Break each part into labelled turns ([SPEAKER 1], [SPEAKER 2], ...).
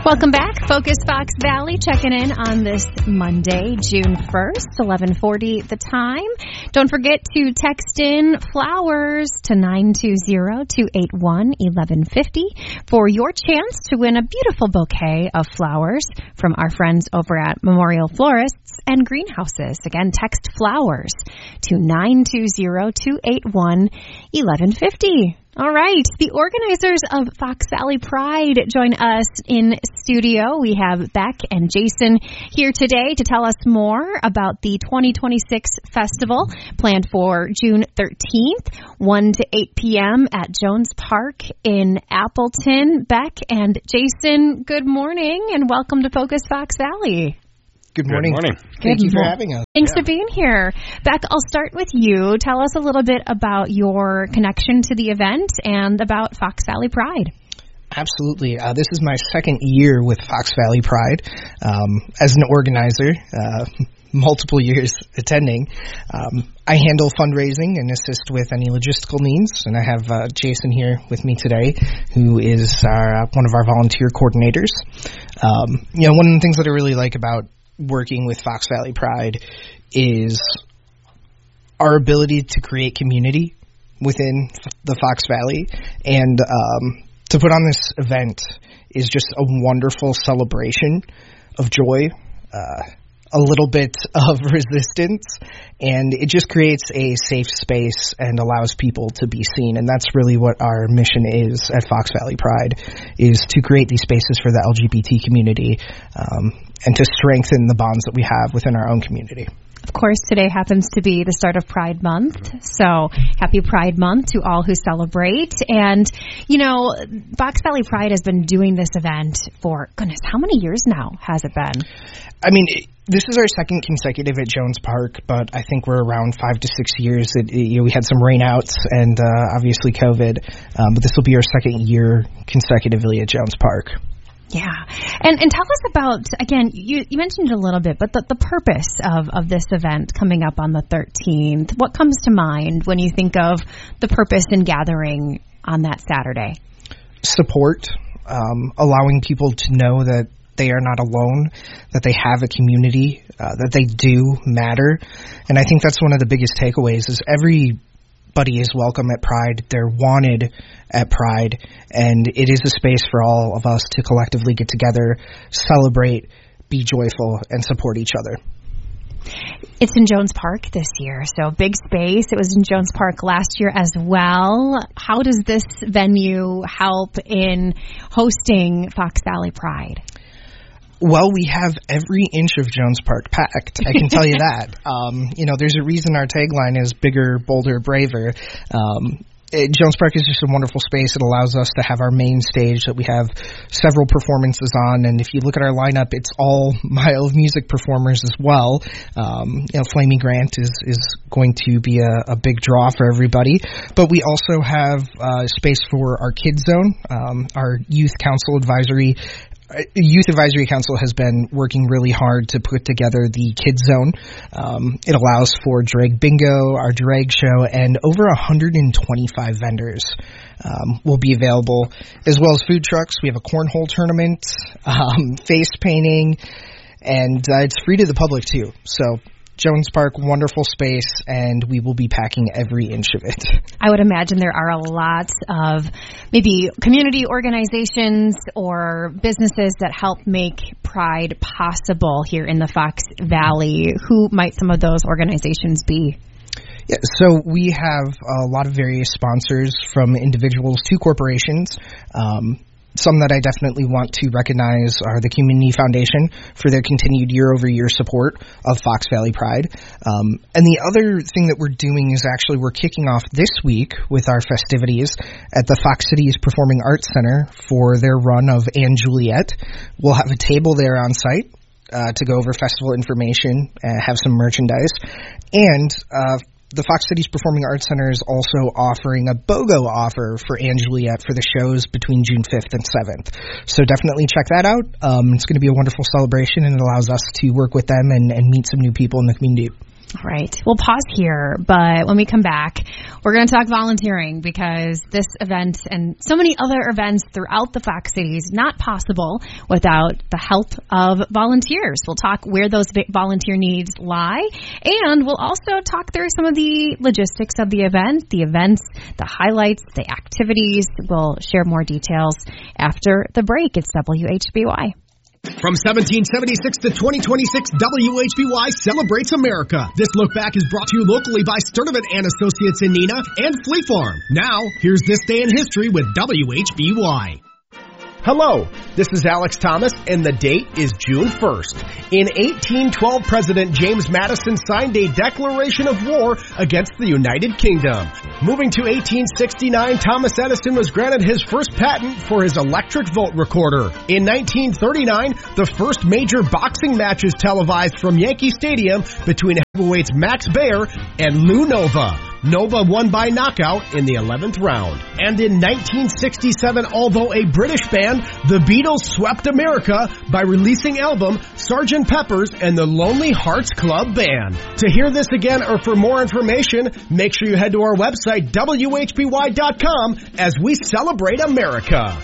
[SPEAKER 1] Welcome back. Focus Fox Valley checking in on this Monday, June 1st, 11:40 the time. Don't forget to text in flowers to 920-281-1150 for your chance to win a beautiful bouquet of flowers from our friends over at Memorial Florists and Greenhouses. Again, text flowers to 920-281-1150. All right. The organizers of Fox Valley Pride join us in studio. We have Beck and Jason here today to tell us more about the 2026 festival planned for June 13th, 1 to 8 p.m. at Jones Park in Appleton. Beck and Jason, good morning and welcome to Focus Fox Valley.
[SPEAKER 2] Good morning.
[SPEAKER 3] Good morning.
[SPEAKER 2] Thank you for having us.
[SPEAKER 1] Thanks for being here. Beck, I'll start with you. Tell us a little bit about your connection to the event and about Fox Valley Pride.
[SPEAKER 2] Absolutely. This is my second year with Fox Valley Pride as an organizer, multiple years attending. I handle fundraising and assist with any logistical needs, and I have Jason here with me today, who is one of our volunteer coordinators. One of the things that I really like about working with Fox Valley Pride is our ability to create community within the Fox Valley, and to put on this event is just a wonderful celebration of joy, a little bit of resistance, and it just creates a safe space and allows people to be seen. And that's really what our mission is at Fox Valley Pride, is to create these spaces for the LGBT community and to strengthen the bonds that we have within our own community.
[SPEAKER 1] Of course, today happens to be the start of Pride Month, so happy Pride Month to all who celebrate. And, Fox Valley Pride has been doing this event for, goodness, how many years now has it been?
[SPEAKER 2] I mean, this is our second consecutive at Jones Park, but I think we're around 5 to 6 years. We had some rainouts and obviously COVID, but this will be our second year consecutively at Jones Park.
[SPEAKER 1] Yeah. And tell us about, again, you mentioned it a little bit, but the purpose of this event coming up on the 13th. What comes to mind when you think of the purpose in gathering on that Saturday?
[SPEAKER 2] Support, allowing people to know that they are not alone, that they have a community, that they do matter. And I think that's one of the biggest takeaways is everybody is welcome at Pride. They're wanted at Pride, and it is a space for all of us to collectively get together, celebrate, be joyful, and support each other.
[SPEAKER 1] It's in Jones Park this year, so big space. It was in Jones Park last year as well. How does this venue help in hosting Fox Valley Pride?
[SPEAKER 2] Well, we have every inch of Jones Park packed. I can tell you that. There's a reason our tagline is bigger, bolder, braver. Jones Park is just a wonderful space. It allows us to have our main stage that we have several performances on. And if you look at our lineup, it's all mild music performers as well. Flamey Grant is going to be a big draw for everybody. But we also have space for our Kids Zone, our Youth Advisory Council has been working really hard to put together the Kids Zone. It allows for drag bingo, our drag show, and over 125 vendors will be available, as well as food trucks. We have a cornhole tournament, face painting, and it's free to the public too. So Jones Park, wonderful space, and we will be packing every inch of it.
[SPEAKER 1] I would imagine there are a lot of maybe community organizations or businesses that help make Pride possible here in the Fox Valley. Who might some of those organizations be?
[SPEAKER 2] Yeah, so we have a lot of various sponsors, from individuals to corporations. Some that I definitely want to recognize are the Community Foundation for their continued year-over-year support of Fox Valley Pride. And the other thing that we're doing is actually we're kicking off this week with our festivities at the Fox Cities Performing Arts Center for their run of Anne Juliet. We'll have a table there on site to go over festival information, have some merchandise, and the Fox Cities Performing Arts Center is also offering a BOGO offer for Anne Juliet for the shows between June 5th and 7th. So definitely check that out. It's going to be a wonderful celebration, and it allows us to work with them and meet some new people in the community.
[SPEAKER 1] All right. We'll pause here, but when we come back, we're going to talk volunteering because this event and so many other events throughout the Fox City is not possible without the help of volunteers. We'll talk where those volunteer needs lie, and we'll also talk through some of the logistics of the events, the highlights, the activities. We'll share more details after the break. It's WHBY.
[SPEAKER 3] From 1776 to 2026, WHBY celebrates America. This look back is brought to you locally by Sturdivant & Associates in Neenah and Fleet Farm. Now, here's This Day in History with WHBY. Hello, this is Alex Thomas, and the date is June 1st. In 1812, President James Madison signed a declaration of war against the United Kingdom. Moving to 1869, Thomas Edison was granted his first patent for his electric volt recorder. In 1939, the first major boxing match is televised from Yankee Stadium between heavyweights Max Baer and Lou Nova. Nova won by knockout in the 11th round. And in 1967, although a British band, the Beatles swept America by releasing album Sgt. Pepper's and the Lonely Hearts Club Band. To hear this again or for more information, make sure you head to our website, WHBY.com, as we celebrate America.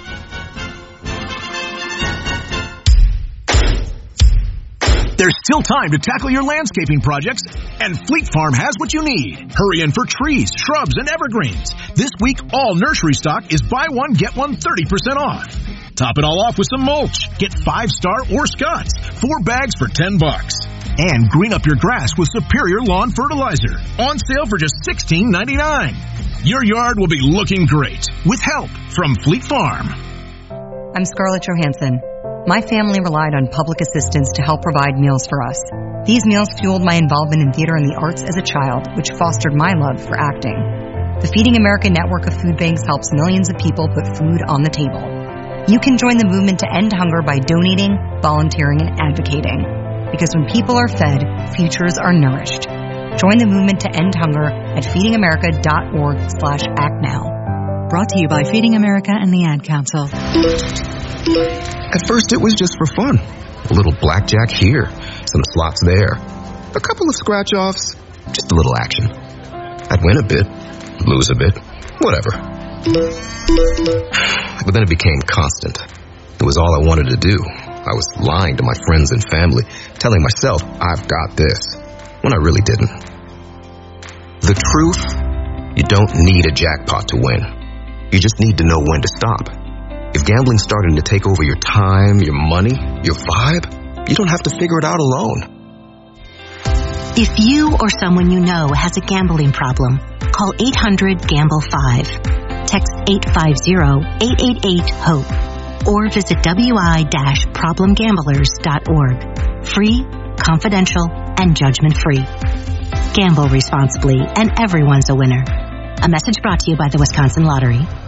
[SPEAKER 4] There's still time to tackle your landscaping projects, and Fleet Farm has what you need. Hurry in for trees, shrubs, and evergreens. This week, all nursery stock is buy one, get one 30% off. Top it all off with some mulch. Get 5-star or Scott's, 4 bags for $10. And green up your grass with Superior Lawn Fertilizer. On sale for just $16.99. Your yard will be looking great with help from Fleet Farm.
[SPEAKER 5] I'm Scarlett Johansson. My family relied on public assistance to help provide meals for us. These meals fueled my involvement in theater and the arts as a child, which fostered my love for acting. The Feeding America network of food banks helps millions of people put food on the table. You can join the movement to end hunger by donating, volunteering, and advocating. Because when people are fed, futures are nourished. Join the movement to end hunger at feedingamerica.org/actnow. Brought to you by Feeding America and the Ad Council.
[SPEAKER 6] At first, it was just for fun. A little blackjack here, some slots there, a couple of scratch-offs, just a little action. I'd win a bit, lose a bit, whatever. But then it became constant. It was all I wanted to do. I was lying to my friends and family, telling myself, I've got this, when I really didn't. The truth, you don't need a jackpot to win. You just need to know when to stop. If gambling's starting to take over your time, your money, your vibe, you don't have to figure it out alone.
[SPEAKER 7] If you or someone you know has a gambling problem, call 800-GAMBLE-5. Text 850-888-HOPE. Or visit wi-problemgamblers.org. Free, confidential, and judgment-free. Gamble responsibly, and everyone's a winner. A message brought to you by the Wisconsin Lottery.